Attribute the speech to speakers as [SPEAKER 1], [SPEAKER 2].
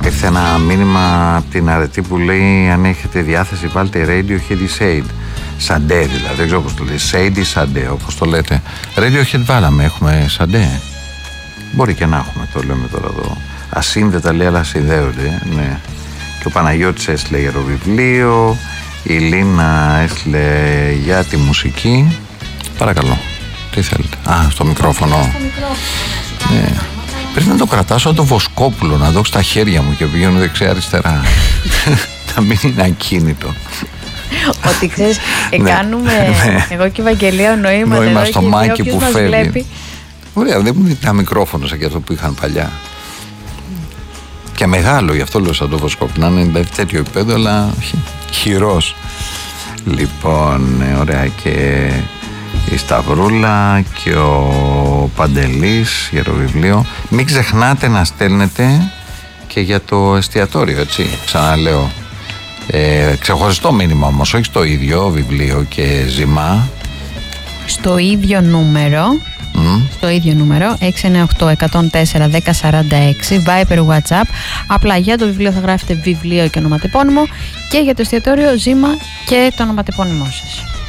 [SPEAKER 1] Ήρθε ένα μήνυμα από την Αρετή που λέει αν έχετε διάθεση βάλτε Radiohead ή Shade. Σαντέ δηλαδή, δεν ξέρω πώς το λέει. Shade ή Σαντέ, όπως το λέτε. Radiohead βάλαμε, έχουμε Σαντέ. Μπορεί και να έχουμε, το λέμε τώρα εδώ. Ασύνδετα λέει, αλλά συνδέονται. Ναι. Και ο Παναγιώτης έστειλε για το βιβλίο. Η Λίνα έστειλε για τη μουσική. Παρακαλώ, τι θέλετε? Στο μικρόφωνο. Ναι. Πρέπει να το κρατάω σαν το Βοσκόπουλο, να δω στα χέρια μου και πηγαίνω δεξιά-αριστερά. Να μην είναι ακίνητο.
[SPEAKER 2] Ότι ξέρεις, κάνουμε εγώ και η Ευαγγελία νοήμα
[SPEAKER 1] στο μάκι που φεύγει. Ωραία, δεν μου δίνει ένα μικρόφωνο σαν και αυτό που είχαν παλιά. Και μεγάλο, γι' αυτό λέω σαν το Βοσκόπουλο. Να είναι τέτοιο επίπεδο, αλλά χειρός. Λοιπόν, ωραία, και η Σταυρούλα και ο Παντελής για το βιβλίο. Μην ξεχνάτε να στέλνετε και για το εστιατόριο, έτσι, ξαναλέω. Ξεχωριστό μήνυμα όμως, όχι στο ίδιο βιβλίο και ζυμά.
[SPEAKER 2] Στο ίδιο νούμερο. Στο ίδιο νούμερο 698-104-1046 Viber, WhatsApp. Απλά για το βιβλίο θα γράφετε βιβλίο και ονοματεπώνυμο, και για το εστιατόριο ζύμα και το ονοματεπώνυμό σας.